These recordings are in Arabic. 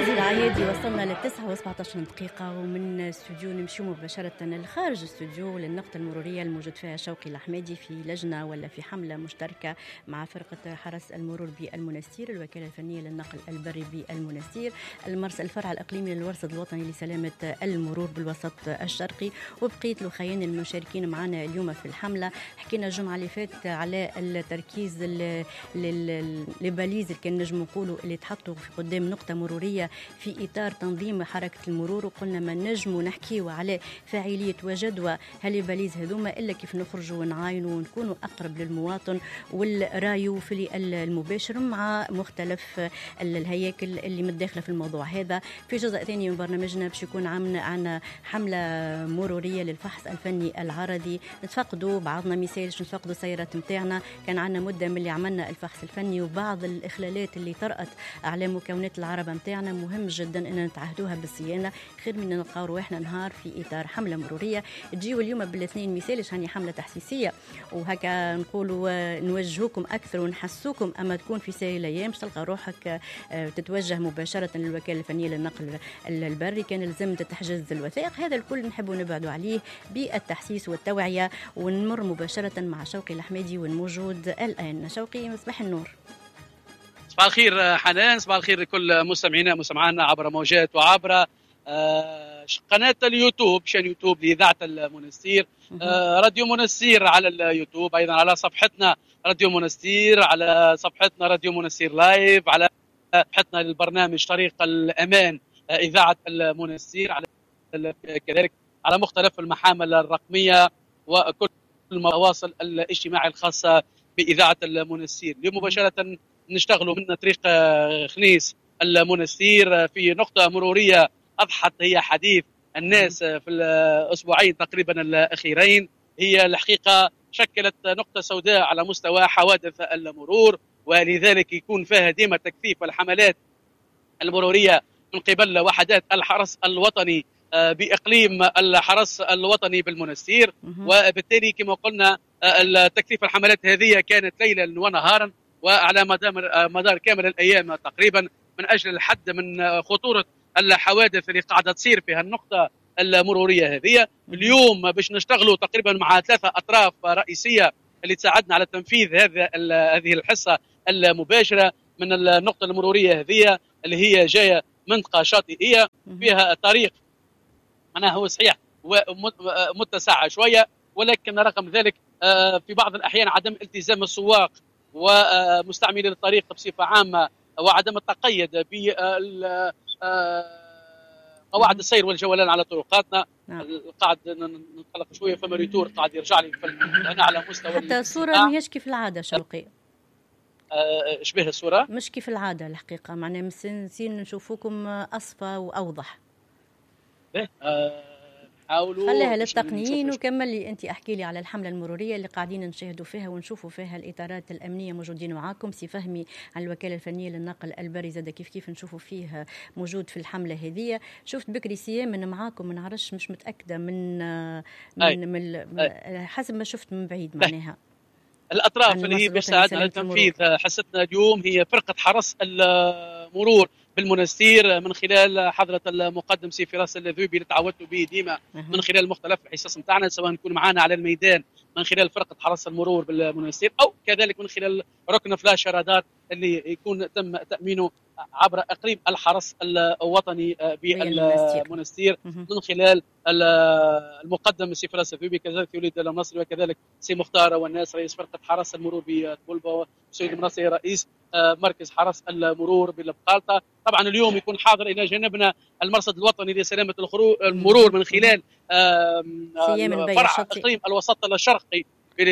غازي العيادي وصلنا للتسعة و17 دقيقة، ومن استوديو نمشي مباشرة لخارج استوديو للنقطة المرورية الموجود فيها شوقي الحمادي في لجنة ولا في حملة مشتركة مع فرقة حرس المرور بالمنستير، الوكالة الفنية للنقل البري بالمنستير، الفرع الإقليمي للورصد الوطني لسلامة المرور بالوسط الشرقي، وبقية الأخوين المشاركين معنا اليوم في الحملة. حكينا الجمعة اللي فاتت على التركيز لباليز اللي كان نجم نقولوا اللي تحطوا في قدام نقطة مرورية في إطار تنظيم حركة المرور، وقلنا ما نجم نحكيوا على فاعلية وجدوى هالباليز هذوما إلا كيف نخرجوا ونعاينوا ونكونوا أقرب للمواطن والرايو في المباشر مع مختلف الهياكل اللي متداخلة في الموضوع هذا. في جزء ثاني من برنامجنا باش يكون عنا حملة مرورية للفحص الفني العرضي، نتفقدوا بعضنا مثال نتفقدوا سيارات متاعنا، كان عنا مدة من اللي عملنا الفحص الفني وبعض الإخلالات اللي طرأت على مكونات العربة متاعنا مهم جدا أن نتعهدوها بالصيانة، خير من نلقاو رواحنا نهار في إطار حملة مرورية. تجيو اليوم بالاثنين مثالش هاني حملة تحسيسية وهكا نقولوا نوجهوكم أكثر ونحسوكم، أما تكون في سائر الأيام تلقى روحك تتوجه مباشرة للوكالة الفنية للنقل البري، كان لازم تحجز الوثائق. هذا الكل نحبوا نبعدوا عليه بالتحسيس والتوعية. ونمر مباشرة مع شوقي الحمادي والموجود الآن. شوقي صباح النور. صباح الخير حنان، صباح الخير لكل مستمعينا عبر موجات وعبر قناة اليوتيوب، شان يوتيوب لإذاعة المنستير، راديو منستير على اليوتيوب، أيضا على صفحتنا راديو منستير، على صفحتنا راديو منستير لايف، على صفحتنا للبرنامج طريق الأمان إذاعة المنستير، على كذلك على مختلف المحامل الرقمية وكل المواصل الاجتماعية الخاصة بإذاعة المنستير. اليوم مباشرة نشتغلوا من طريق خنيس المنستير في نقطة مرورية أضحت هي حديث الناس في الأسبوعين تقريبا الأخيرين، هي الحقيقة شكلت نقطة سوداء على مستوى حوادث المرور، ولذلك يكون فيها ديما تكثيف الحملات المرورية من قبل وحدات الحرس الوطني بإقليم الحرس الوطني بالمنستير. وبالتالي كما قلنا تكثيف الحملات هذه كانت ليلا ونهارا وعلى مدار كامل الأيام تقريبا، من أجل الحد من خطورة الحوادث اللي قاعدة تصير في النقطة المرورية هذه. اليوم باش نشتغلوا تقريبا مع 3 أطراف رئيسية اللي تساعدنا على تنفيذ هذه الحصة المباشرة من النقطة المرورية هذه، اللي هي جاية منطقة شاطئية فيها طريق معناها هو صحيح ومتسع شوية، ولكن رغم ذلك في بعض الأحيان عدم التزام السواق ومستعملي الطريق بصفة عامة وعدم التقيد بقواعد السير والجولان على طرقاتنا. قاعد نتقلق شوية، فما ريتور قاعد يرجع لي هنا على مستوى حتى الصورة ماهيش كيف العادة شوقي. شبه الصورة مش كيف العادة الحقيقة، معناها مسين نشوفوكم أصفى وأوضح. خليها للتقنيين وكمل لي انت، احكي لي على الحمله المروريه اللي قاعدين نشاهدوا فيها ونشوفوا فيها الاطارات الامنيه موجودين معاكم. سي فهمي عن الوكاله الفنيه للنقل البري زاد كيف نشوفوا فيه موجود في الحمله هذه. شفت بكري سيام معاكم، ما نعرفش مش متاكده من حسب ما شفت من بعيد معناها الاطراف اللي هي بتساعدنا على تنفيذ حصتنا اليوم هي فرقه حرس المرور بالمنستير من خلال حضرة المقدم سي فراس الذوبي اللي تعودتوا به ديما من خلال مختلف الحصص نتاعنا، سواء نكون معنا على الميدان من خلال فرقة حرس المرور بالمنستير أو كذلك من خلال ركن فلاش رادار اللي يكون تم تأمينه عبر إقليم الحرس الوطني بالمنستير من خلال المقدم سي فراس الذوبي، كذلك وليد المنصري، وكذلك سي مختار والناس رئيس فرقة حرس المرور بطبلبة، سيد المنصري رئيس مركز حرس المرور بالبقالطة. طبعا اليوم يكون حاضر إلى جانبنا المرصد الوطني لسلامة المرور من خلال فرع إقليم الوسط الشرقي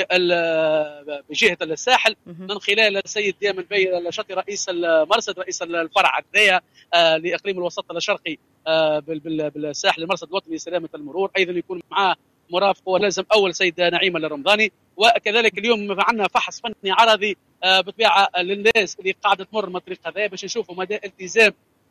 بجهة الساحل من خلال السيد ديامن بي الشاطي رئيس المرصد، رئيس الفرع الذايا لإقليم الوسط الشرقي بالساحل المرصد الوطني لسلامة المرور. أيضا يكون معاه مرافق ولازم أول سيد نعيم الرمضاني. وكذلك اليوم عندنا فحص فني عرضي بطبيعة للناس اللي قاعدة تمر من الطريق هذا باش نشوفوا مدى التزام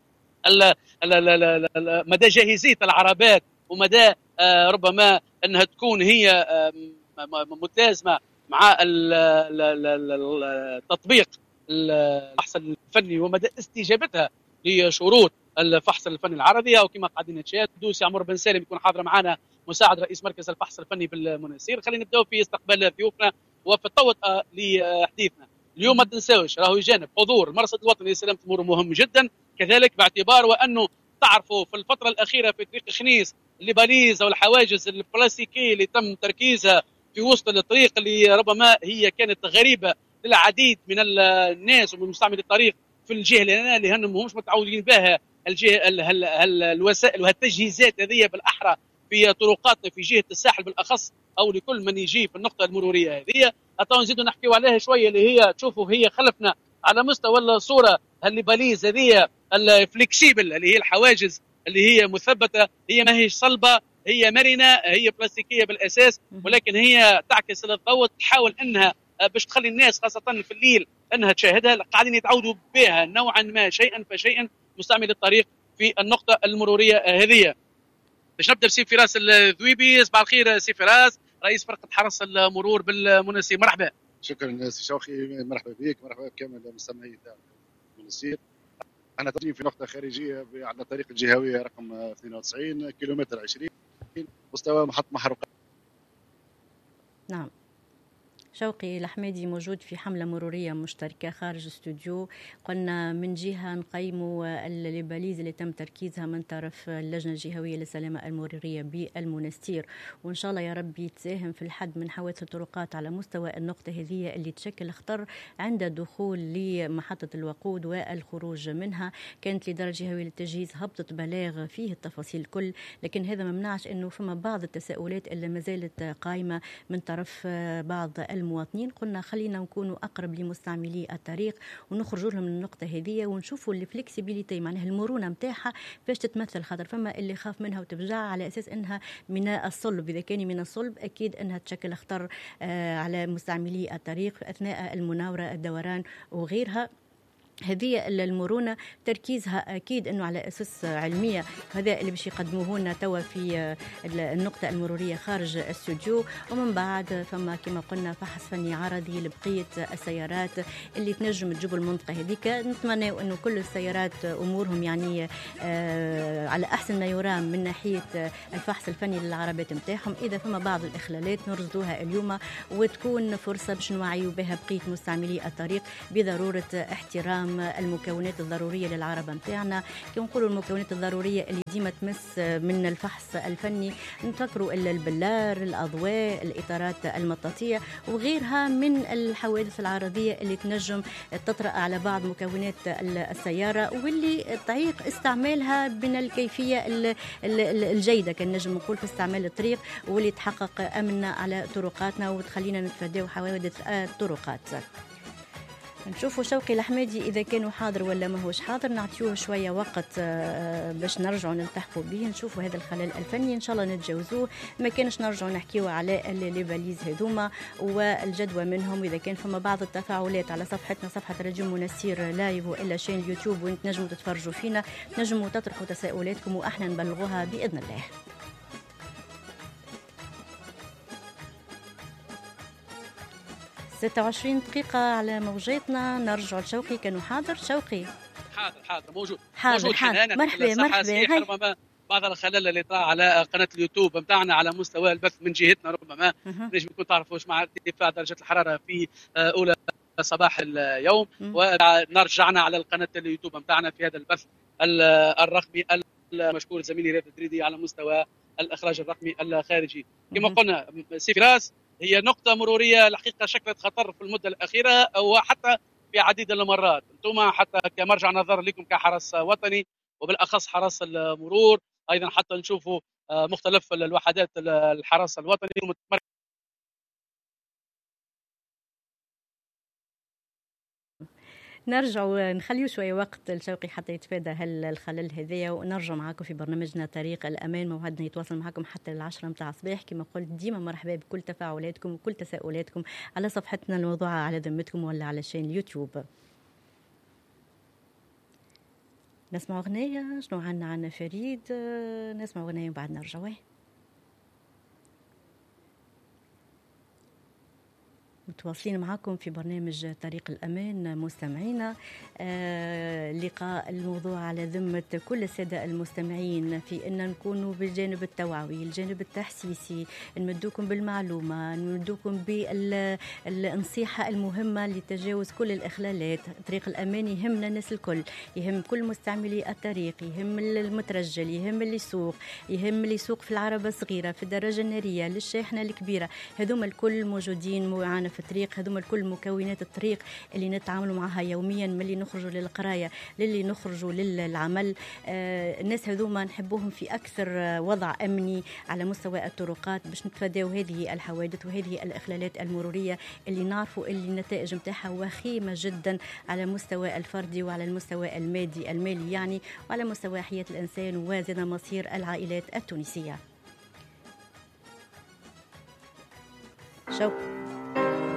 مدى جاهزية العربات ومدى ربما أنها تكون هي متلازمة مع التطبيق البحث الفني ومدى استجابتها لشروط الفحص الفني العربي، او كما قاعدين تشاهدوا سي عمر بن سالم يكون حاضر معنا مساعد رئيس مركز الفحص الفني بالمنستير. خلينا نبداو في استقبال ضيوفنا وفي التوطئه لحديثنا. اليوم ما تنساوش راهو يجانب حضور المرصد الوطني لسلامه المرور مهم جدا، كذلك باعتبار وانه تعرفوا في الفتره الاخيره في طريق خنيس اللي باليز او الحواجز البلاستيكيه اللي تم تركيزها في وسط الطريق اللي ربما هي كانت غريبه للعديد من الناس ومن مستعملي الطريق في الجهه اللي هنم مش متعودين بها الجهه الوسائل وهالتجهيزات هذه بالاحرى في طرقاتنا في جهه الساحل بالاخص، او لكل من يجي في النقطه المروريه هذه. حتى نزيدوا نحكيوا عليها شويه اللي هي تشوفوا هي خلفنا على مستوى الصوره اللي باليز هذه الفليكسيبل اللي هي الحواجز اللي هي مثبته، هي ما هيش صلبه، هي مرنه، هي بلاستيكيه بالاساس، ولكن هي تعكس الضوء، تحاول انها باش تخلي الناس خاصه في الليل انها تشاهدها. قاعدين يتعودوا بها نوعا ما شيئا فشيئا مستعمل الطريق في النقطه المروريه هذه. باش نبدا بسي فراس الذويبي. صباح الخير سي فراس، رئيس فرقه حرس المرور بالمنسي، مرحبا. شكرا سي شوقي، مرحبا بك، مرحبا بكامل المستمعين تاع المنسير. احنا تقريبا في نقطه خارجيه على الطريق الجهويه رقم 92 كيلومتر 20 مستوى محطه محروقات. نعم، شوقي الحميدي موجود في حملة مرورية مشتركة خارج الاستوديو. قلنا من جهة نقيموا الليباليز اللي تم تركيزها من طرف اللجنة الجهوية للسلامة المرورية بالمنستير، وإن شاء الله يا ربي تساهم في الحد من حوادث الطرقات على مستوى النقطة هذه اللي تشكل خطر عند الدخول لمحطة الوقود والخروج منها. كانت الإدارة الجهوية للتجهيز هبطت بلاغ فيه التفاصيل الكل، لكن هذا ما منعش أنه فما بعض التساؤلات اللي ما زالت قائمة من طرف بعض المواطنين. قلنا خلينا نكونوا أقرب لمستعملي الطريق ونخرجوا لهم من النقطة هذه ونشوفوا الفلكسبيليتي معناها المرونة متاعها فاش تتمثل. خاطر فما اللي خاف منها وتفجع على أساس أنها من الصلب، إذا كان من الصلب أكيد أنها تشكل خطر على مستعملي الطريق أثناء المناورة الدوران وغيرها. هذه المرونة تركيزها أكيد أنه على أساس علمية، هذا اللي باش يقدموه لنا توا في النقطة المرورية خارج الاستوديو. ومن بعد فما كما قلنا فحص فني عرضي لبقية السيارات اللي تنجم تجيب المنطقة هذيك. نتمنى أنه كل السيارات أمورهم يعني على أحسن ما يرام من ناحية الفحص الفني للعربات متاعهم. إذا فما بعض الإخلالات نرصدوها اليوم وتكون فرصة باش نوعيوا بها بقية مستعملي الطريق بضرورة احترام المكونات الضرورية للعربة متاعنا. كي نقولوا المكونات الضرورية اللي ديما تمس من الفحص الفني نفكروا إلا البلار، الأضواء، الإطارات المطاطية وغيرها من الحوادث العرضية اللي تنجم تطرأ على بعض مكونات السيارة واللي تعيق استعمالها من الكيفية الجيدة كان نجم نقول في استعمال الطريق، واللي تحقق أمننا على طرقاتنا وتخلينا نتفاداو حوادث الطرقات. نشوفوا شوقي الحميدي إذا كانوا حاضر ولا ما هوش حاضر، نعطيوه شوية وقت باش نرجعوا نلتحقوا به، نشوفوا هذا الخلل الفني إن شاء الله نتجاوزوه. ما كانش نرجعوا نحكيوا على الليباليز هذوما والجدوى منهم، وإذا كان فما بعض التفاعلات على صفحتنا صفحة راديو منستير لايف وإلا شين يوتيوب وين تنجموا تتفرجوا فينا، تنجموا تطرحوا تساؤلاتكم وإحنا نبلغوها بإذن الله. 26 دقيقة على موجاتنا. نرجع لشوقي، كانوا حاضر شوقي؟ حاضر موجود حاضر. مرحبا. ربما بعض الخلل اللي طرا على قناة اليوتيوب متاعنا على مستوى البث من جهتنا ربما نجم يكون تعرفوش مع ارتفاع درجة الحرارة في أولى صباح اليوم، ونرجعنا على القناة اليوتيوب متاعنا في هذا البث الرقمي المشكور زميلي رياض الدريدي على مستوى الإخراج الرقمي الخارجي. كما قلنا سي فراس، هي نقطة مرورية الحقيقة شكلت خطر في المدة الأخيرة وحتى في عديد المرات. أنتم حتى كمرجع نظر لكم كحرس وطني وبالأخص حرس المرور، أيضا حتى نشوفوا مختلف الوحدات الحرس الوطني نرجع ونخليه شوية وقت لشوقي حتى يتفادى الخلل هذايا، ونرجع معاكم في برنامجنا طريق الأمان. موعدنا يتواصل معكم حتى 10 متاع الصباح. كما قلت ديما مرحبا بكل تفاعلاتكم وكل تساؤلاتكم على صفحتنا الموضوعة على ذمتكم ولا على شين اليوتيوب. نسمع أغنية، شنو عنا فريد؟ نسمع أغنية وبعد نرجع. متواصلين معكم في برنامج طريق الأمان مستمعينا. لقاء الموضوع على ذمة كل السادة المستمعين في أن نكونوا بالجانب التوعوي، الجانب التحسيسي، نمدوكم بالمعلومة، نمدوكم بالنصيحة المهمة لتجاوز كل الإخلالات. طريق الأمان يهمنا الناس الكل، يهم كل مستعملي الطريق، يهم المترجل، يهم اللي يسوق، يهم اللي يسوق في العربة الصغيرة، في الدراجة النارية، للشاحنة الكبيرة. هذوما الكل موجودين معنا في الطريق، هذوما الكل مكونات الطريق اللي نتعاملوا معها يوميا، من اللي نخرجوا للقراية للي نخرجوا للعمل. الناس هذوما نحبوهم في أكثر وضع أمني على مستوى الطرقات باش نتفاداو هذه الحوادث وهذه الإخلالات المرورية اللي نعرفوا اللي النتائج متاعها وخيمة جدا على مستوى الفردي وعلى المستوى المالي يعني، وعلى مستوى حياة الإنسان وزاد مصير العائلات التونسية. شوق